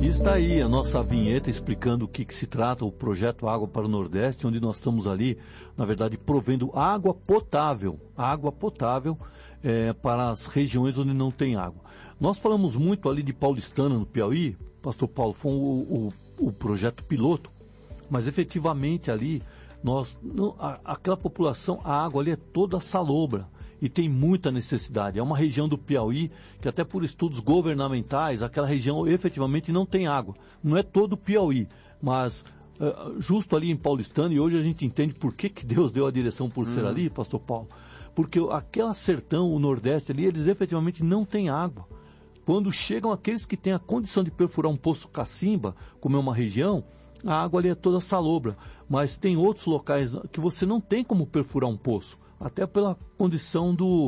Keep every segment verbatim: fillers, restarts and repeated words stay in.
E está aí a nossa vinheta explicando o que, que se trata o projeto Água para o Nordeste, onde nós estamos ali, na verdade, provendo água potável, água potável é, para as regiões onde não tem água. Nós falamos muito ali de Paulistana, no Piauí, Pastor Paulo, foi o, o, o projeto piloto, mas efetivamente ali, nós, não, a, aquela população, a água ali é toda salobra. E tem muita necessidade. É uma região do Piauí que até por estudos governamentais, aquela região efetivamente não tem água. Não é todo o Piauí, mas uh, justo ali em Paulistana, e hoje a gente entende por que, que Deus deu a direção por ser Hum. ali, Pastor Paulo. Porque aquela sertão, o Nordeste ali, eles efetivamente não têm água. Quando chegam aqueles que têm a condição de perfurar um poço cacimba, como é uma região, a água ali é toda salobra. Mas tem outros locais que você não tem como perfurar um poço, até pela condição do,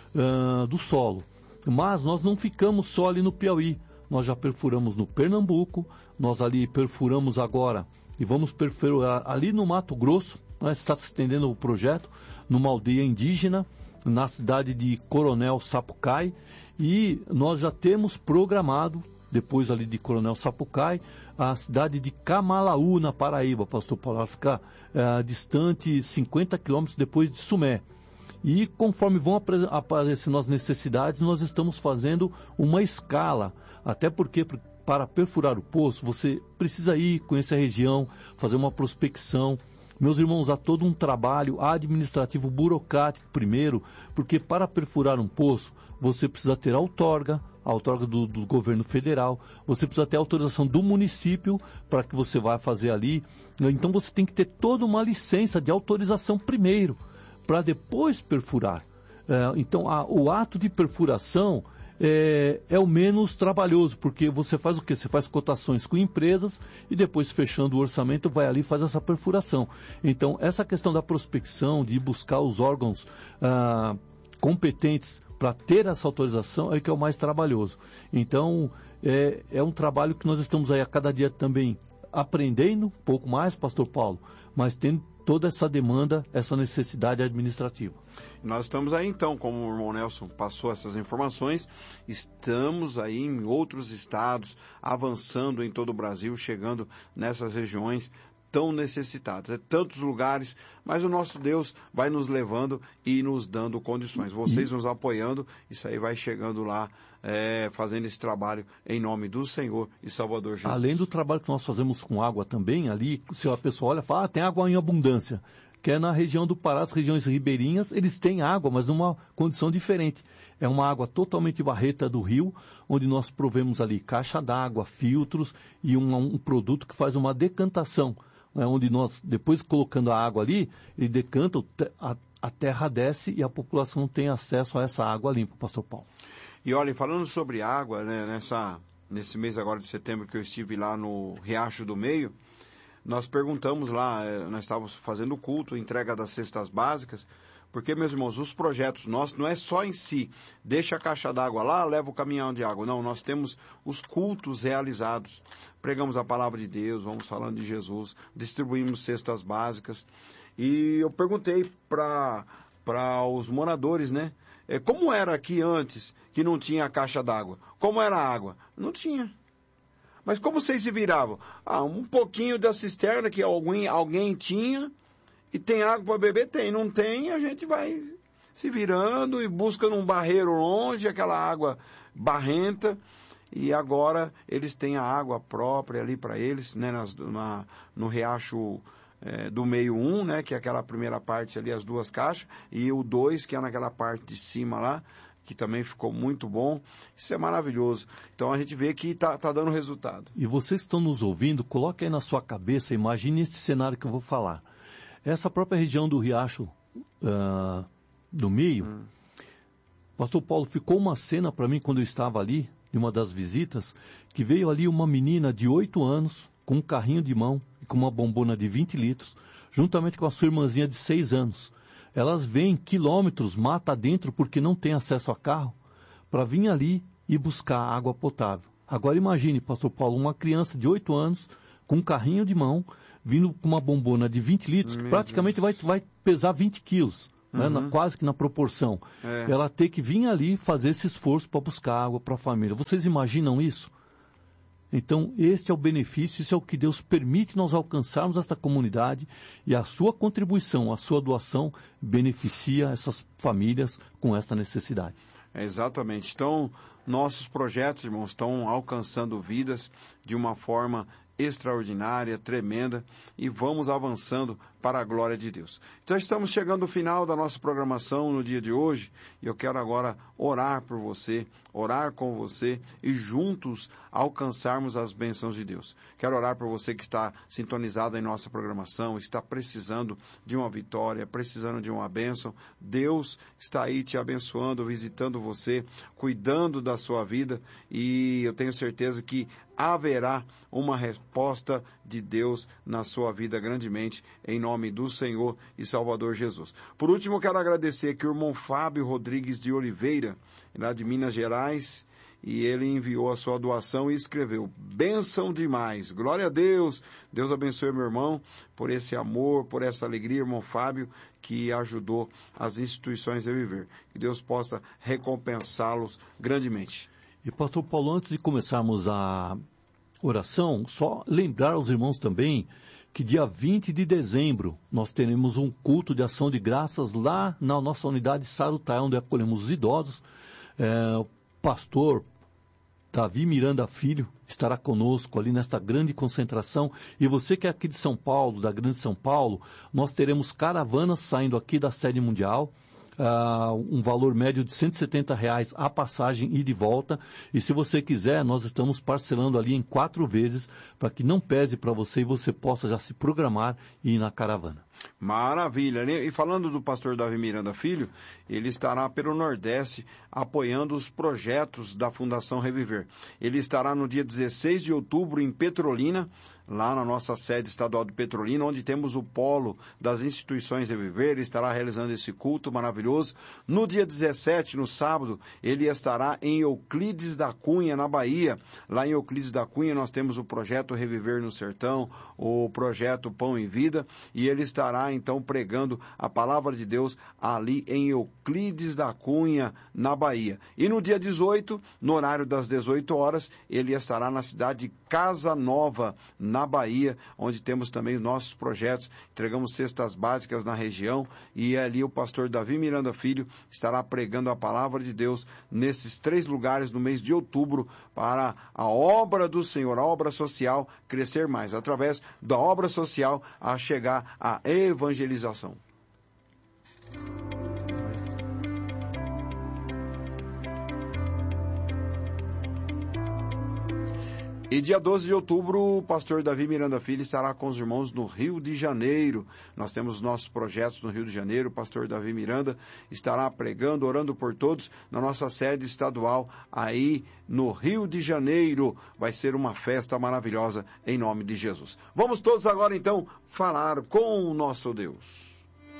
uh, do solo. Mas nós não ficamos só ali no Piauí, nós já perfuramos no Pernambuco, nós ali perfuramos agora, e vamos perfurar ali no Mato Grosso, né, está se estendendo o projeto, numa aldeia indígena, na cidade de Coronel Sapucaí, e nós já temos programado, depois ali de Coronel Sapucaí, a cidade de Camalaú, na Paraíba, Pastor Paulo, ela fica é, distante cinquenta quilômetros depois de Sumé. E conforme vão apre- aparecendo as necessidades, nós estamos fazendo uma escala, até porque para perfurar o poço, você precisa ir, conhecer a região, fazer uma prospecção. Meus irmãos, há todo um trabalho administrativo burocrático primeiro, porque para perfurar um poço, você precisa ter outorga, a outorga do, do governo federal, você precisa ter autorização do município para que você vá fazer ali. Então você tem que ter toda uma licença de autorização primeiro, para depois perfurar. É, então a, o ato de perfuração é, é o menos trabalhoso, porque você faz o quê? Você faz cotações com empresas e depois, fechando o orçamento, vai ali e faz essa perfuração. Então essa questão da prospecção, de buscar os órgãos ah, competentes para ter essa autorização é o que é o mais trabalhoso. Então é, é um trabalho que nós estamos aí a cada dia também aprendendo um pouco mais, Pastor Paulo, mas tendo toda essa demanda, essa necessidade administrativa. Nós estamos aí então, como o irmão Nelson passou essas informações, estamos aí em outros estados, avançando em todo o Brasil, chegando nessas regiões tão necessitadas. É tantos lugares, mas o nosso Deus vai nos levando e nos dando condições. Vocês nos apoiando, isso aí vai chegando lá, é, fazendo esse trabalho em nome do Senhor e Salvador Jesus. Além do trabalho que nós fazemos com água também, ali, se a pessoa olha e fala, ah, tem água em abundância, que é na região do Pará, as regiões ribeirinhas, eles têm água, mas numa condição diferente. É uma água totalmente barreta do rio, onde nós provemos ali caixa d'água, filtros e um, um produto que faz uma decantação, né, onde nós, depois colocando a água ali, ele decanta, a, a terra desce e a população tem acesso a essa água limpa, Pastor Paulo. E olha, falando sobre água, né, nessa, nesse mês agora de setembro que eu estive lá no Riacho do Meio, nós perguntamos lá, nós estávamos fazendo o culto, entrega das cestas básicas, porque, meus irmãos, os projetos nossos não é só em si, deixa a caixa d'água lá, leva o caminhão de água. Não, nós temos os cultos realizados. Pregamos a palavra de Deus, vamos falando de Jesus, distribuímos cestas básicas. E eu perguntei para para os moradores, né? É, como era aqui antes, que não tinha a caixa d'água? Como era a água? Não tinha. Mas como vocês se viravam? Ah, um pouquinho da cisterna que alguém, alguém tinha... E tem água para beber? Tem. Não tem, a gente vai se virando e busca num barreiro longe aquela água barrenta. E agora eles têm a água própria ali para eles, né, nas, na, no Riacho é, do Meio um, né, que é aquela primeira parte ali, as duas caixas, e o dois, que é naquela parte de cima lá, que também ficou muito bom. Isso é maravilhoso. Então a gente vê que está tá dando resultado. E vocês que estão nos ouvindo, coloque aí na sua cabeça, imagine esse cenário que eu vou falar. Essa própria região do Riacho uh, do Meio, hum. Pastor Paulo, ficou uma cena para mim quando eu estava ali, em uma das visitas, que veio ali uma menina de oito anos, com um carrinho de mão e com uma bombona de vinte litros, juntamente com a sua irmãzinha de seis anos. Elas vêm quilômetros, mata dentro, porque não tem acesso a carro, para vir ali e buscar água potável. Agora imagine, Pastor Paulo, uma criança de oito anos, com um carrinho de mão, vindo com uma bombona de vinte litros, que praticamente vai, vai pesar vinte quilos, uhum. né, na, quase que na proporção. É. Ela ter que vir ali fazer esse esforço para buscar água para a família. Vocês imaginam isso? Então, este é o benefício, isso é o que Deus permite nós alcançarmos esta comunidade, e a sua contribuição, a sua doação beneficia essas famílias com essa necessidade. É, exatamente. Então, nossos projetos, irmãos, estão alcançando vidas de uma forma extraordinária, tremenda, e vamos avançando para a glória de Deus. Então estamos chegando ao final da nossa programação no dia de hoje, e eu quero agora orar por você, orar com você e juntos alcançarmos as bênçãos de Deus. Quero orar por você que está sintonizado em nossa programação, está precisando de uma vitória, precisando de uma bênção. Deus está aí te abençoando, visitando você, cuidando da sua vida, e eu tenho certeza que haverá uma resposta de Deus na sua vida grandemente, em nome do Senhor e Salvador Jesus. Por último, quero agradecer aqui o irmão Fábio Rodrigues de Oliveira, lá de Minas Gerais, e ele enviou a sua doação e escreveu: bênção demais, glória a Deus. Deus abençoe meu irmão por esse amor, por essa alegria, irmão Fábio, que ajudou as instituições a viver. Que Deus possa recompensá-los grandemente. E pastor Paulo, antes de começarmos a oração, só lembrar aos irmãos também que dia vinte de dezembro nós teremos um culto de ação de graças lá na nossa unidade Sarutai, onde acolhemos os idosos. É, o pastor Davi Miranda Filho estará conosco ali nesta grande concentração. E você que é aqui de São Paulo, da Grande São Paulo, nós teremos caravanas saindo aqui da sede mundial. Uh, um valor médio de cento e setenta reais a passagem ida e de volta, e se você quiser, nós estamos parcelando ali em quatro vezes, para que não pese para você e você possa já se programar e ir na caravana. Maravilha. E falando do pastor Davi Miranda Filho, ele estará pelo Nordeste apoiando os projetos da Fundação Reviver. Ele estará no dia dezesseis de outubro em Petrolina, lá na nossa sede estadual de Petrolina, onde temos o polo das instituições Reviver. Ele estará realizando esse culto maravilhoso. No dia dezessete, no sábado, ele estará em Euclides da Cunha, na Bahia. Lá em Euclides da Cunha nós temos o projeto Reviver no Sertão, o projeto Pão e Vida, e ele estará então pregando a palavra de Deus ali em Euclides da Cunha, na Bahia. E no dia dezoito, no horário das dezoito horas, ele estará na cidade de Casa Nova, na Bahia, onde temos também nossos projetos, entregamos cestas básicas na região, e ali o pastor Davi Miranda Filho estará pregando a palavra de Deus nesses três lugares no mês de outubro, para a obra do Senhor, a obra social crescer mais, através da obra social a chegar à evangelização. E dia doze de outubro, o pastor Davi Miranda Filho estará com os irmãos no Rio de Janeiro. Nós temos nossos projetos no Rio de Janeiro. O pastor Davi Miranda estará pregando, orando por todos, na nossa sede estadual aí no Rio de Janeiro. Vai ser uma festa maravilhosa em nome de Jesus. Vamos todos agora então falar com o nosso Deus.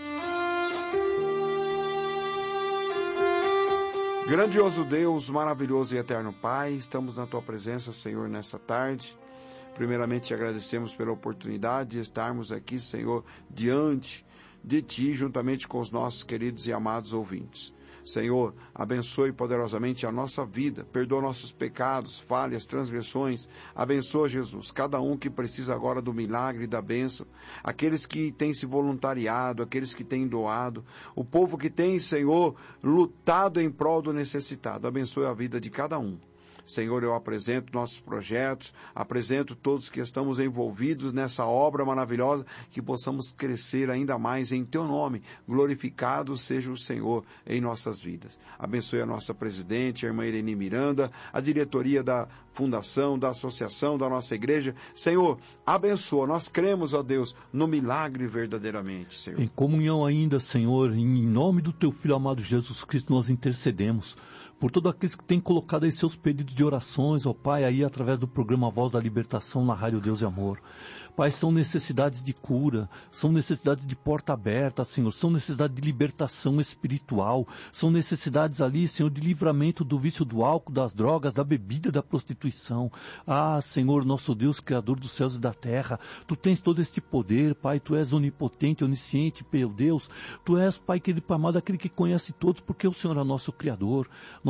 Grandioso Deus, maravilhoso e eterno Pai, estamos na Tua presença, Senhor, nessa tarde. Primeiramente, te agradecemos pela oportunidade de estarmos aqui, Senhor, diante de Ti, juntamente com os nossos queridos e amados ouvintes. Senhor, abençoe poderosamente a nossa vida, perdoa nossos pecados, falhas, transgressões, abençoa, Jesus, cada um que precisa agora do milagre e da bênção, aqueles que têm se voluntariado, aqueles que têm doado, o povo que tem, Senhor, lutado em prol do necessitado, abençoe a vida de cada um. Senhor, eu apresento nossos projetos, apresento todos que estamos envolvidos nessa obra maravilhosa, que possamos crescer ainda mais em Teu nome. Glorificado seja o Senhor em nossas vidas. Abençoe a nossa presidente, a irmã Irene Miranda, a diretoria da fundação, da associação, da nossa igreja. Senhor, abençoa. Nós cremos, ó Deus, no milagre verdadeiramente, Senhor. Em comunhão ainda, Senhor, em nome do Teu Filho amado Jesus Cristo, nós intercedemos por todos aqueles que têm colocado aí seus pedidos de orações, ó Pai, aí através do programa Voz da Libertação na Rádio Deus e Amor. Pai, são necessidades de cura, são necessidades de porta aberta, Senhor, são necessidades de libertação espiritual, são necessidades ali, Senhor, de livramento do vício do álcool, das drogas, da bebida, da prostituição. Ah, Senhor, nosso Deus, Criador dos céus e da terra, Tu tens todo este poder, Pai, Tu és onipotente, onisciente, meu Deus, Tu és, Pai querido, Pai amado, aquele que conhece todos, porque o Senhor é nosso Criador.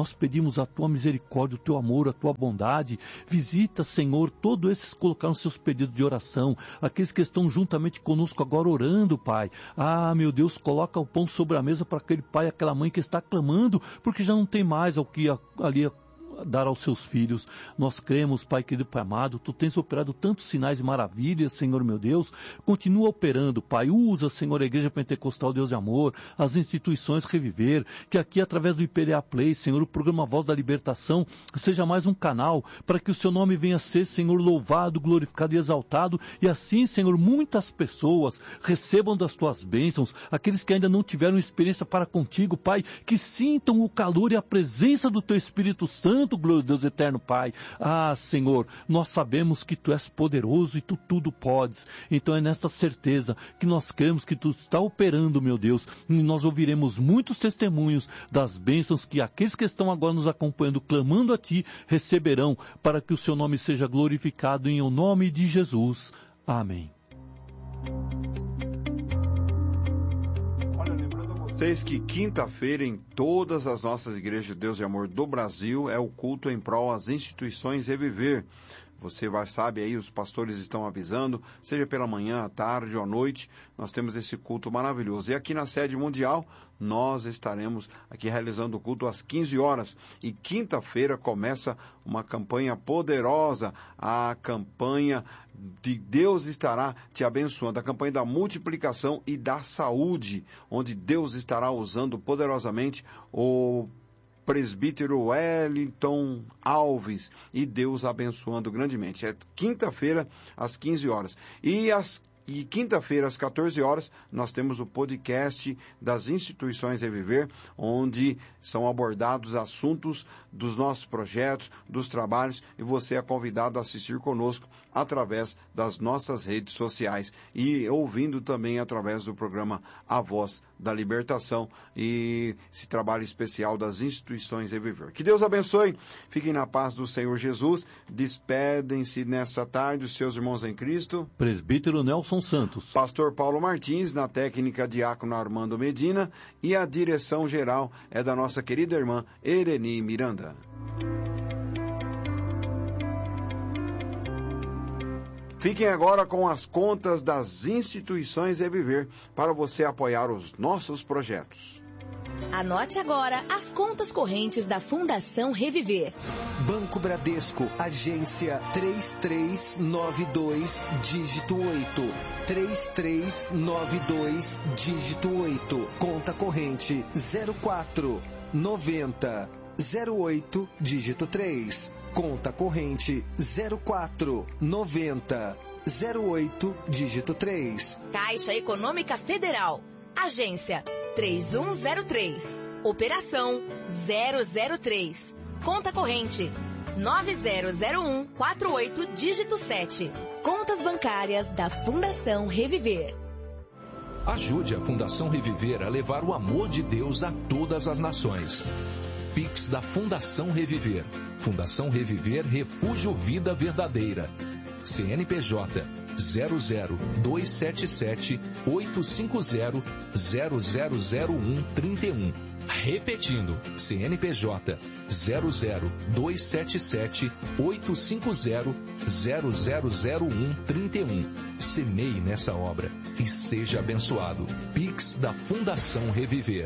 Nós pedimos a tua misericórdia, o teu amor, a tua bondade. Visita, Senhor, todos esses que colocaram seus pedidos de oração, aqueles que estão juntamente conosco agora orando, Pai. Ah, meu Deus, coloca o pão sobre a mesa para aquele pai, aquela mãe que está clamando, porque já não tem mais ao que ali dar aos seus filhos. Nós cremos, Pai querido, Pai amado, tu tens operado tantos sinais e maravilhas, Senhor meu Deus, continua operando, Pai, usa, Senhor, a Igreja Pentecostal Deus de Amor, as instituições Reviver, que aqui através do I P L A Play, Senhor, o programa Voz da Libertação, seja mais um canal, para que o seu nome venha a ser, Senhor, louvado, glorificado e exaltado, e assim, Senhor, muitas pessoas recebam das tuas bênçãos, aqueles que ainda não tiveram experiência para contigo, Pai, que sintam o calor e a presença do teu Espírito Santo, glória a Deus eterno, Pai. Ah, Senhor, nós sabemos que tu és poderoso e tu tudo podes. Então é nesta certeza que nós cremos que tu está operando, meu Deus, e nós ouviremos muitos testemunhos das bênçãos que aqueles que estão agora nos acompanhando, clamando a ti, receberão, para que o seu nome seja glorificado em o nome de Jesus. Amém. Vocês que quinta-feira em todas as nossas igrejas de Deus e Amor do Brasil é o culto em prol às instituições Reviver. Você vai, sabe aí, os pastores estão avisando, seja pela manhã, à tarde ou à noite, nós temos esse culto maravilhoso. E aqui na sede mundial, nós estaremos aqui realizando o culto às quinze horas. E quinta-feira começa uma campanha poderosa, a campanha de Deus estará te abençoando, a campanha da multiplicação e da saúde, onde Deus estará usando poderosamente o presbítero Wellington Alves, e Deus abençoando grandemente. É quinta-feira, às quinze horas. E às E quinta-feira, às quatorze horas, nós temos o podcast das instituições Reviver, onde são abordados assuntos dos nossos projetos, dos trabalhos, e você é convidado a assistir conosco através das nossas redes sociais e ouvindo também através do programa A Voz da Libertação e esse trabalho especial das instituições Reviver. Que Deus abençoe, fiquem na paz do Senhor Jesus, despedem-se nessa tarde os seus irmãos em Cristo. Presbítero Nelson Santos. Pastor Paulo Martins, na técnica diácono Armando Medina, e a direção geral é da nossa querida irmã Ereni Miranda. Fiquem agora com as contas das instituições Reviver para você apoiar os nossos projetos. Anote agora as contas correntes da Fundação Reviver. Banco Bradesco, agência três três nove dois, dígito oito. três três nove dois, dígito oito. Conta corrente zero quatro noventa zero oito, dígito três. Conta corrente zero quatro noventa zero oito, dígito três. Caixa Econômica Federal. Agência três um zero três. Operação zero zero três. Conta corrente nove zero zero um quatro oito, dígito sete. Contas bancárias da Fundação Reviver. Ajude a Fundação Reviver a levar o amor de Deus a todas as nações. Pix da Fundação Reviver. Fundação Reviver Refúgio Vida Verdadeira. C N P J zero zero dois sete sete oito cinco zero zero zero zero um três um. Repetindo, C N P J zero zero dois sete sete oito cinco zero zero zero zero um três um. Semeie nessa obra e seja abençoado. Pix da Fundação Reviver.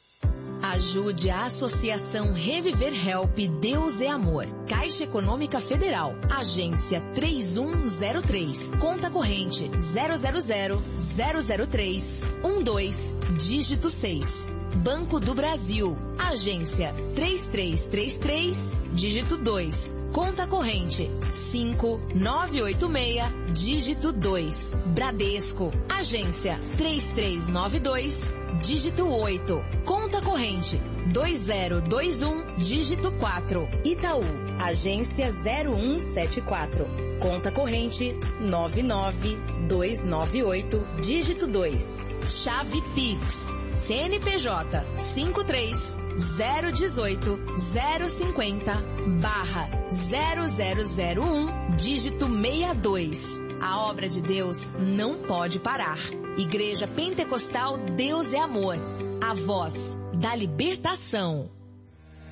Ajude a Associação Reviver Help Deus é Amor. Caixa Econômica Federal. Agência três um zero três. Conta corrente zero zero zero zero zero três um dois, dígito seis. Banco do Brasil. Agência três três três três, dígito dois. Conta corrente cinco nove oito seis, dígito dois. Bradesco. Agência três três nove dois, dígito oito. Conta corrente dois zero dois um, dígito quatro. Itaú. Agência zero um sete quatro. Conta corrente nove nove dois nove oito, dígito dois. Chave Pix. C N P J cinco três zero um oito zero cinco zero barra zero zero zero um, dígito sessenta e dois. A obra de Deus não pode parar. Igreja Pentecostal Deus é Amor. A voz da libertação.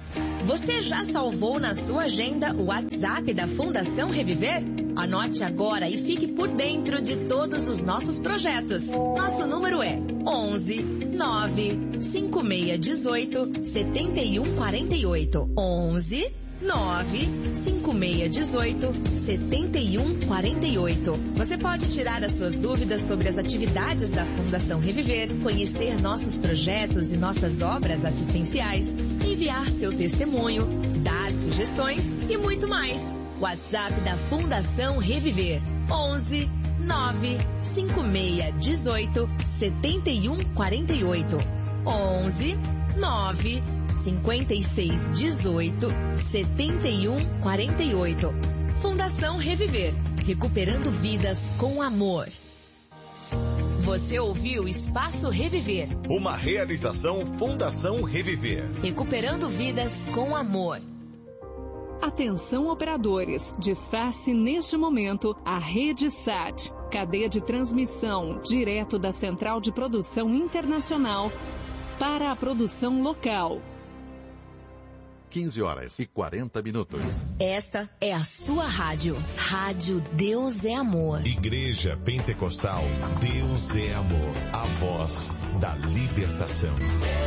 Você já salvou na sua agenda o WhatsApp da Fundação Reviver? Anote agora e fique por dentro de todos os nossos projetos. Nosso número é onze nove cinco seis um oito sete um quatro oito. onze nove cinco seis um oito sete um quatro oito. Você pode tirar as suas dúvidas sobre as atividades da Fundação Reviver, conhecer nossos projetos e nossas obras assistenciais, enviar seu testemunho, dar sugestões e muito mais. WhatsApp da Fundação Reviver: onze nove cinco seis um oito sete um quatro oito. onze nove cinco seis um oito sete um quatro oito. Fundação Reviver, recuperando vidas com amor. Você ouviu Espaço Reviver, uma realização Fundação Reviver, recuperando vidas com amor. Atenção operadores, desface neste momento a Rede Sat, cadeia de transmissão direto da Central de Produção Internacional para a produção local. quinze horas e quarenta minutos. Esta é a sua rádio. Rádio Deus é Amor. Igreja Pentecostal Deus é Amor. A voz da libertação.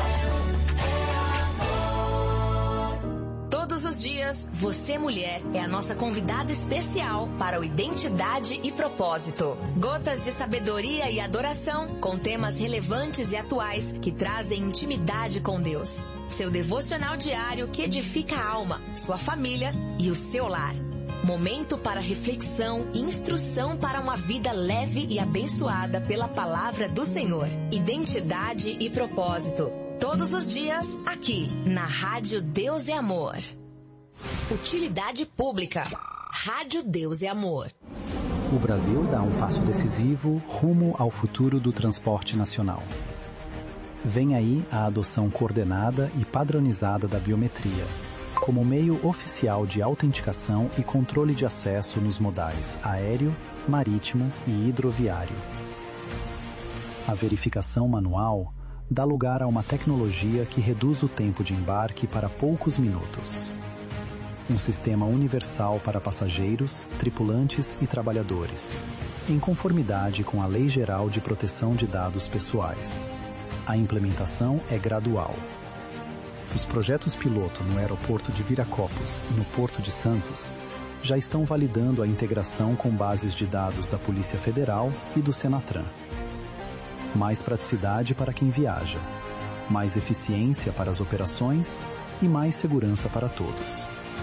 Todos os dias, você mulher é a nossa convidada especial para o Identidade e Propósito. Gotas de sabedoria e adoração com temas relevantes e atuais que trazem intimidade com Deus. Seu devocional diário que edifica a alma, sua família e o seu lar. Momento para reflexão e instrução para uma vida leve e abençoada pela palavra do Senhor. Identidade e Propósito. Todos os dias, aqui, na Rádio Deus é Amor. Utilidade Pública. Rádio Deus é Amor. O Brasil dá um passo decisivo rumo ao futuro do transporte nacional. Vem aí a adoção coordenada e padronizada da biometria, como meio oficial de autenticação e controle de acesso nos modais aéreo, marítimo e hidroviário. A verificação manual dá lugar a uma tecnologia que reduz o tempo de embarque para poucos minutos. Um sistema universal para passageiros, tripulantes e trabalhadores, em conformidade com a Lei Geral de Proteção de Dados Pessoais. A implementação é gradual. Os projetos piloto no aeroporto de Viracopos e no Porto de Santos já estão validando a integração com bases de dados da Polícia Federal e do Senatran. Mais praticidade para quem viaja, mais eficiência para as operações e mais segurança para todos.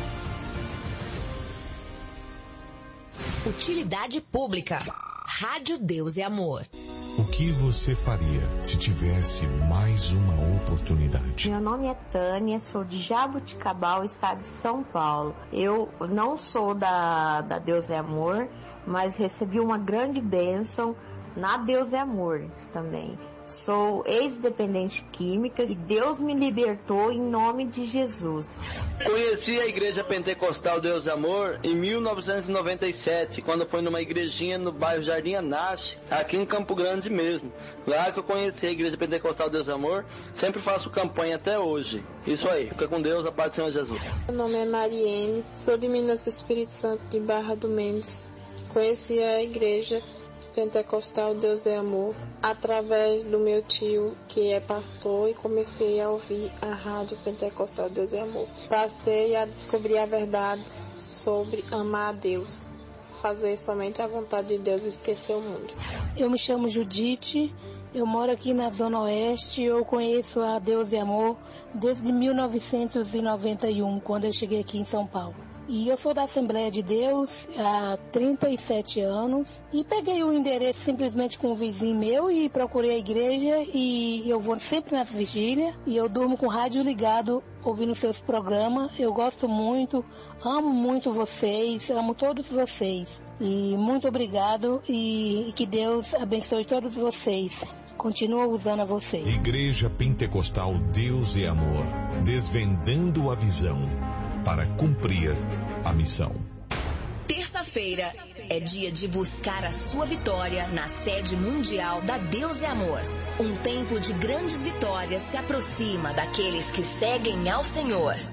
Utilidade Pública. Rádio Deus é Amor. O que você faria se tivesse mais uma oportunidade? Meu nome é Tânia, sou de Jabuticabal, estado de São Paulo. Eu não sou da, da Deus é Amor, mas recebi uma grande bênção na Deus é Amor também. Sou ex-dependente química e Deus me libertou em nome de Jesus. Conheci a Igreja Pentecostal Deus é Amor em mil novecentos e noventa e sete, quando foi numa igrejinha no bairro Jardim Anache, aqui em Campo Grande mesmo. Lá que eu conheci a Igreja Pentecostal Deus é Amor, sempre faço campanha até hoje. Isso aí, fica com Deus, a paz do Senhor Jesus. Meu nome é Mariene, sou de Minas do Espírito Santo, de Barra do Mendes. Conheci a Igreja Pentecostal Deus é Amor através do meu tio, que é pastor, e comecei a ouvir a rádio Pentecostal Deus é Amor. Passei a descobrir a verdade sobre amar a Deus, fazer somente a vontade de Deus e esquecer o mundo. Eu me chamo Judite, eu moro aqui na Zona Oeste, eu conheço a Deus é Amor desde mil novecentos e noventa e um, quando eu cheguei aqui em São Paulo. E eu sou da Assembleia de Deus há trinta e sete anos e peguei o endereço simplesmente com um vizinho meu e procurei a igreja, e eu vou sempre nas vigílias e eu durmo com o rádio ligado ouvindo seus programas. Eu gosto muito, amo muito vocês, amo todos vocês e muito obrigado, e, e que Deus abençoe todos vocês. Continua usando a vocês. Igreja Pentecostal Deus é Amor, desvendando a visão para cumprir a missão. Terça-feira é dia de buscar a sua vitória na sede mundial da Deus é Amor. Um tempo de grandes vitórias se aproxima daqueles que seguem ao Senhor.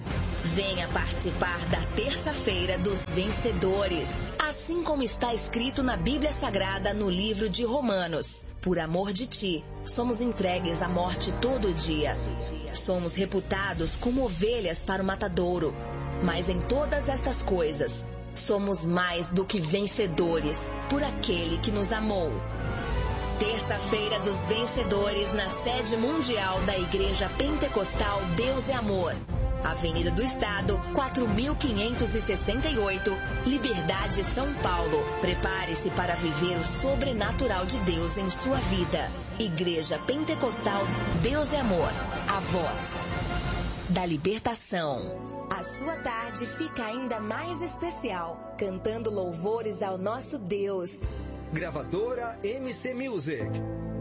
Venha participar da Terça-feira dos Vencedores, assim como está escrito na Bíblia Sagrada no livro de Romanos. Por amor de ti, somos entregues à morte todo dia. Somos reputados como ovelhas para o matadouro. Mas em todas estas coisas, somos mais do que vencedores por aquele que nos amou. Terça-feira dos Vencedores na sede mundial da Igreja Pentecostal Deus é Amor. Avenida do Estado, quatro mil quinhentos e sessenta e oito, Liberdade, São Paulo. Prepare-se para viver o sobrenatural de Deus em sua vida. Igreja Pentecostal Deus é Amor, a voz da libertação. A sua tarde fica ainda mais especial, cantando louvores ao nosso Deus. Gravadora M C Music.